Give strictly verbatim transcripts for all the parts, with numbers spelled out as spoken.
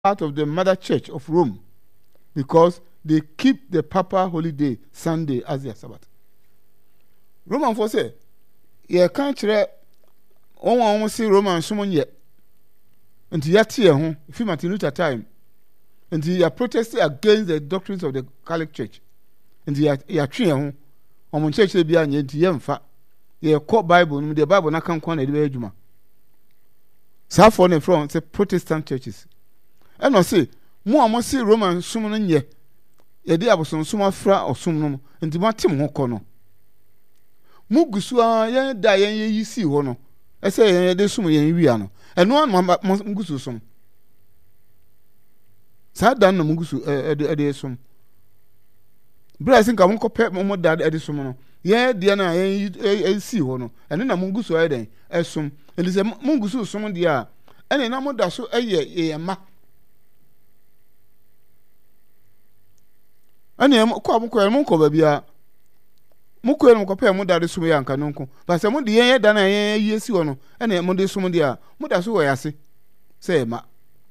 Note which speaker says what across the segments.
Speaker 1: part of the mother church of Rome because they keep the Papa holiday Sunday as their Sabbath. Roman for say, ye can't try on one see Roman summon yet. And yet here, home, if you Martin Luther time, and he are protesting against the doctrines of the Catholic Church. And he are treating home on church they be an yet fat. Ye quote Bible, the Bible not come corner the Juma. South on the front, say Protestant churches. And I say, more must see Roman summon ye. Ye dear was on summa fra or sumnum, and the Martin Hokono. Mugusua ye die ye see hono. I say they summon ye viano. And one must mugusu some. Sad done the mugusu a day some. But I think I won't compare my dad at the summon. Ye, Diana, a see hono, and then a mungusu a day, as some, and is a mungusu summon the air. And then I'm not so a ye a ma. And I'm quite munko baby. Muko and compare more that is so young canonco, but some of the year than a year see ono, and a Monday summon the air. Muda so I say, say ma.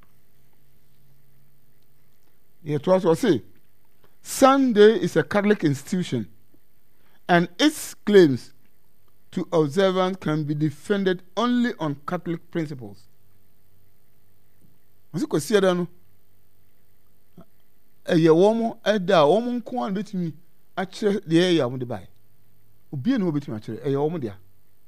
Speaker 1: Yet was say, Sunday is a Catholic institution, and its claims to observance can be defended only on Catholic principles. Was it considered? A year woman, a da woman, quan bit me, actually, the air I want to buy. Be no bit much, a woman there.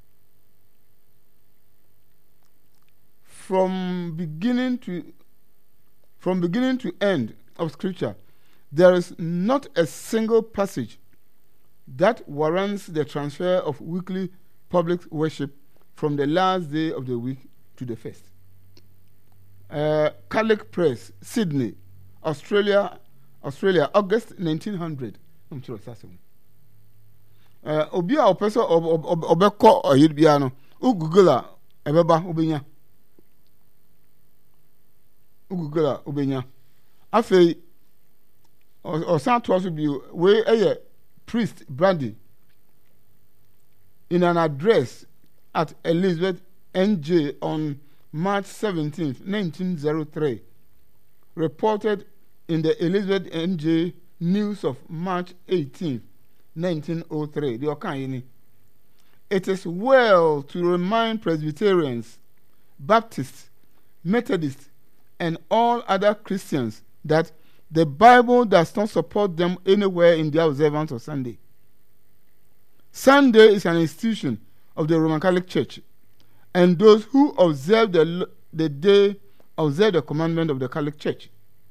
Speaker 1: From beginning to from beginning to end of Scripture, there is not a single passage that warrants the transfer of weekly public worship from the last day of the week to the first. Uh, Catholic Press, Sydney, Australia, Australia, August nineteen hundred. I'm sure that's uh, Obia or person Obeko or Yidbiano, Ugugula, Ebeba, Ubenya. Ugugula, Ubenya. Afe, or sound to us be way a priest Brandy in an address at Elizabeth N J on March seventeenth, nineteen oh three, reported in the Elizabeth N J News of March eighteenth, nineteen oh three. The Okayini. It is well to remind Presbyterians, Baptists, Methodists, and all other Christians that the Bible does not support them anywhere in their observance of Sunday. Sunday is an institution of the Roman Catholic Church, and those who observe the, the day observe the commandment of the Catholic Church.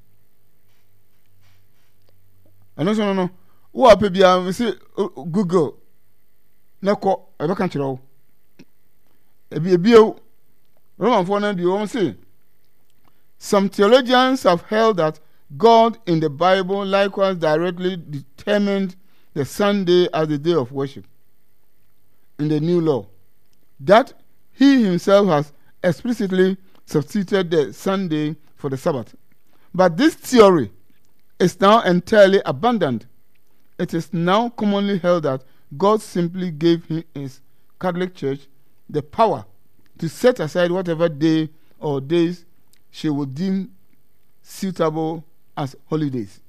Speaker 1: And also, no, no, who are people? We see Google. Nako, I don't control. Ebi ebi Roman foreigner be one say. Some theologians have held that God in the Bible likewise directly determined the Sunday as the day of worship in the new law. That he himself has explicitly substituted the Sunday for the Sabbath. But this theory is now entirely abandoned. It is now commonly held that God simply gave him, his Catholic Church the power to set aside whatever day or days she would deem suitable as holidays.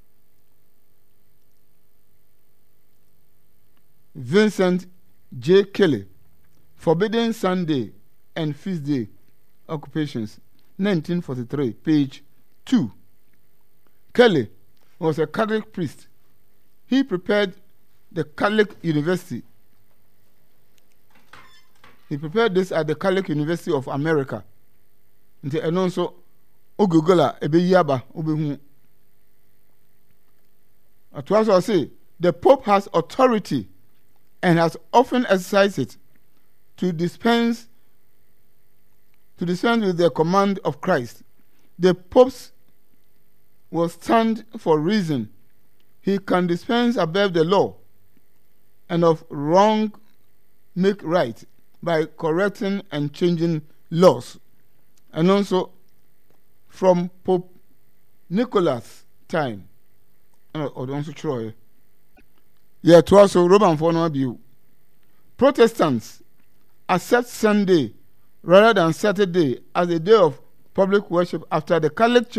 Speaker 1: Vincent J. Kelly, Forbidden Sunday and Feast Day Occupations, nineteen forty-three, page two. Kelly was a Catholic priest. He prepared the Catholic University. He prepared this at the Catholic University of America. And also, Ogugula, Ebe Yaba, Obehu. At once I say, the Pope has authority and has often exercised it to dispense to dispense with the command of Christ. The Pope's will stand for reason. He can dispense above the law, and of wrong make right by correcting and changing laws. And also from Pope Nicholas' time, or also Troy. Yeah, to also Roman for no view. Protestants accept Sunday rather than Saturday as a day of public worship after the Catholic